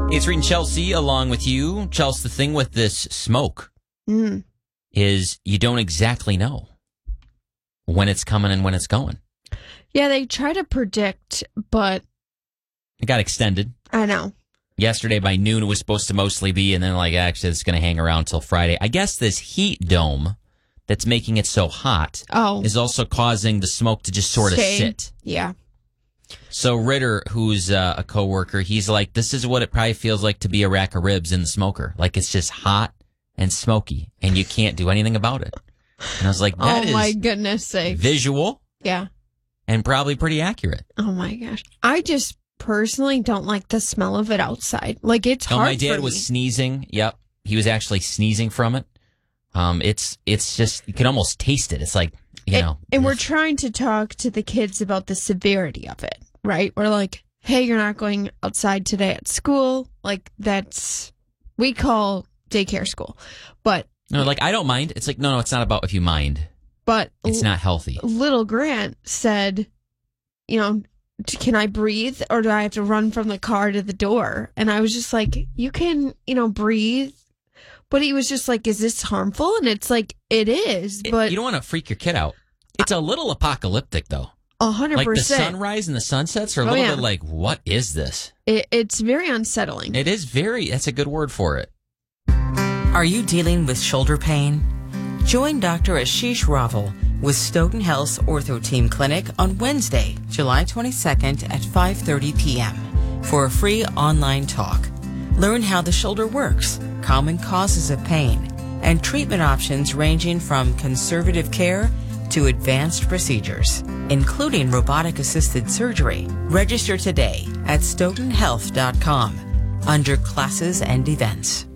It's Reed and Chelsea along with you. Chelsea, the thing with this smoke is you don't exactly know when it's coming and when it's going. Yeah, they try to predict, but... It got extended. I know. Yesterday by noon it was supposed to mostly be, and then actually it's going to hang around till Friday. I guess this heat dome that's making it so hot is also causing the smoke to just sort of sit. Yeah. So Ritter, who's a coworker, he's like, this is what it probably feels like to be a rack of ribs in the smoker. Like it's just hot and smoky, and you can't do anything about it. And I was like, that is my goodness sake. Visual. Yeah. And probably pretty accurate. Oh my gosh. I just personally don't like the smell of it outside. Like it's hard. My dad was sneezing. Yep. He was actually sneezing from it. It's just, you can almost taste it. It's like, you know. And we're trying to talk to the kids about the severity of it, right? We're like, hey, you're not going outside today at school. Like we call daycare school. But. No, I don't mind. It's like, no, it's not about if you mind. But. It's not healthy. Little Grant said, can I breathe or do I have to run from the car to the door? And I was just like, you can, breathe. But he was just like, is this harmful? And it's like, it is. But you don't want to freak your kid out. It's a little apocalyptic, though. 100%. Like the sunrise and the sunsets are a little bit like, what is this? It's very unsettling. It is that's a good word for it. Are you dealing with shoulder pain? Join Dr. Ashish Raval with Stoughton Health's Ortho Team Clinic on Wednesday, July 22nd at 5:30 p.m. for a free online talk. Learn how the shoulder works, common causes of pain, and treatment options ranging from conservative care to advanced procedures, including robotic-assisted surgery. Register today at stoughtonhealth.com under classes and events.